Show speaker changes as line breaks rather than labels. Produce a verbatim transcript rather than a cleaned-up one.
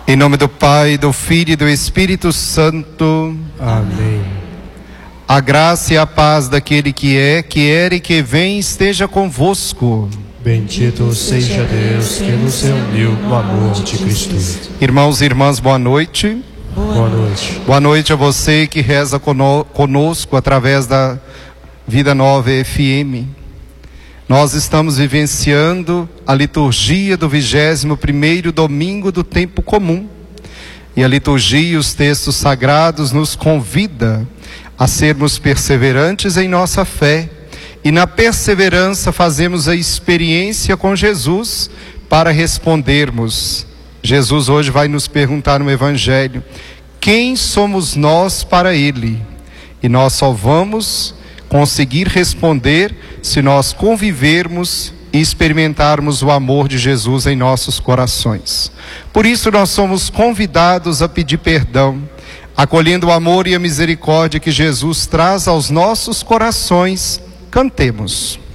Em nome do Pai, do Filho e do Espírito Santo.
Amém.
A graça e a paz daquele que é, que era e que vem esteja convosco.
Bendito seja Deus que nos reuniu no amor de Cristo.
Irmãos e irmãs, boa noite.
Boa noite.
Boa noite a você que reza conosco através da Vida Nova F M. Nós estamos vivenciando a liturgia do vigésimo primeiro domingo do tempo comum. E a liturgia e os textos sagrados nos convida a sermos perseverantes em nossa fé. E na perseverança fazemos a experiência com Jesus para respondermos. Jesus hoje vai nos perguntar no Evangelho: quem somos nós para Ele? E nós só vamos conseguir responder se nós convivermos e experimentarmos o amor de Jesus em nossos corações. Por isso nós somos convidados a pedir perdão, acolhendo o amor e a misericórdia que Jesus traz aos nossos corações. Cantemos.